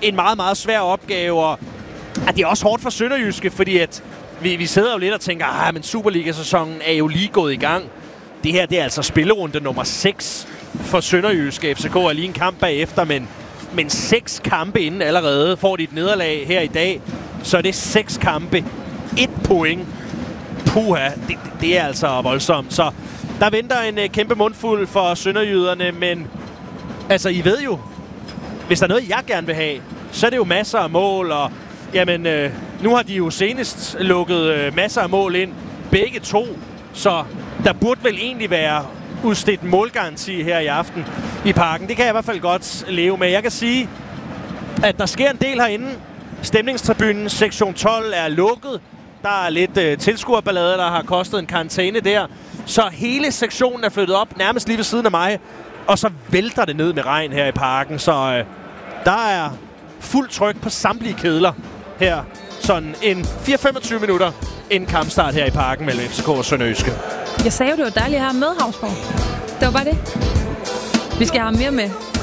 en meget, meget svær opgave, og det er også hårdt for Sønderjyske, fordi at vi sidder jo lidt og tænker, men Superliga-sæsonen er jo lige gået i gang. Det her, det er altså spillerunde nummer 6 for Sønderjyske. FCK er lige en kamp bagefter, men 6 kampe inden allerede. Får de et nederlag her i dag, så er det 6 kampe. 1 point. Puha, det er altså voldsomt. Så der venter en kæmpe mundfuld for sønderjyderne, men altså, I ved jo, hvis der er noget, jeg gerne vil have, så er det jo masser af mål, og jamen, nu har de jo senest lukket masser af mål ind, begge to, så der burde vel egentlig være udstedt målgaranti her i aften i Parken. Det kan jeg i hvert fald godt leve med. Jeg kan sige, at der sker en del herinde. Stemningstribunen, sektion 12, er lukket. Der er lidt tilskuerballade, der har kostet en karantæne der. Så hele sektionen er flyttet op, nærmest lige ved siden af mig. Og så vælter det ned med regn her i Parken. Så der er fuld tryk på samtlige kedler her. Sådan en 4-25 minutter inden kampstart her i Parken mellem FCK og Sønderjyske. Jeg sagde jo, det var dejligt at have med, Havsborg. Det var bare det. Vi skal have mere med.